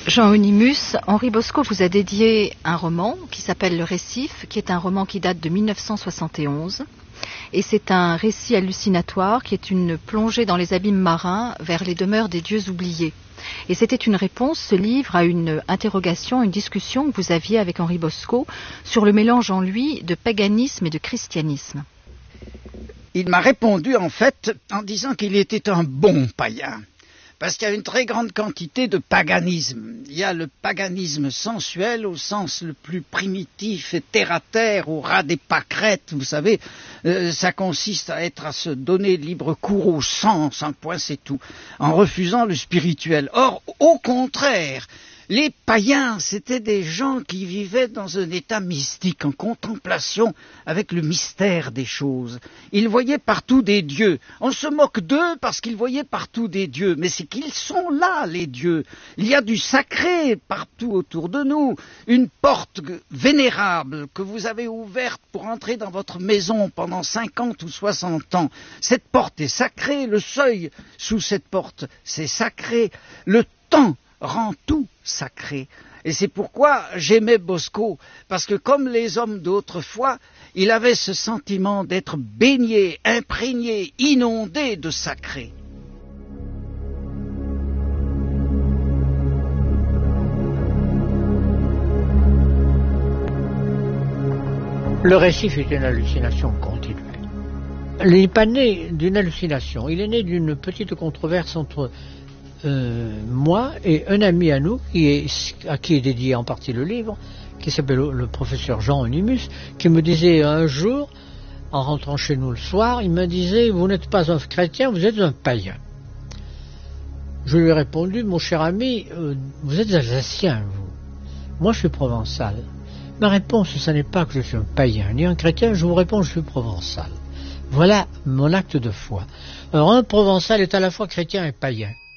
Jean Onimus, Henri Bosco vous a dédié un roman qui s'appelle Le Récif, qui est un roman qui date de 1971. Et c'est un récit hallucinatoire qui est une plongée dans les abîmes marins vers les demeures des dieux oubliés. Et c'était une réponse, ce livre, à une interrogation, une discussion que vous aviez avec Henri Bosco sur le mélange en lui de paganisme et de christianisme. Il m'a répondu en fait en disant qu'il était un bon païen. Parce qu'il y a une très grande quantité de paganisme. Il y a le paganisme sensuel au sens le plus primitif et terre-à-terre, au ras des pâquerettes, vous savez. Ça consiste à se donner libre cours au sens, un point c'est tout, en refusant le spirituel. Or, au contraire, les païens, c'était des gens qui vivaient dans un état mystique, en contemplation avec le mystère des choses. Ils voyaient partout des dieux. On se moque d'eux parce qu'ils voyaient partout des dieux, mais c'est qu'ils sont là, les dieux. Il y a du sacré partout autour de nous. Une porte vénérable que vous avez ouverte pour entrer dans votre maison pendant 50 ou 60 ans. Cette porte est sacrée, le seuil sous cette porte, c'est sacré. Le temps rend tout sacré. Et c'est pourquoi j'aimais Bosco, parce que comme les hommes d'autrefois, il avait ce sentiment d'être baigné, imprégné, inondé de sacré. Le récif est une hallucination continuelle. Il n'est pas né d'une hallucination, il est né d'une petite controverse entre moi et un ami à nous, à qui est dédié en partie le livre, qui s'appelle le professeur Jean Onimus, qui me disait un jour, en rentrant chez nous le soir, il me disait « Vous n'êtes pas un chrétien, vous êtes un païen ». Je lui ai répondu « Mon cher ami, vous êtes alsacien, vous. Moi, je suis provençal. Ma réponse, ce n'est pas que je suis un païen, ni un chrétien, je vous réponds « Je suis provençal ». Voilà mon acte de foi. Alors, un provençal est à la fois chrétien et païen.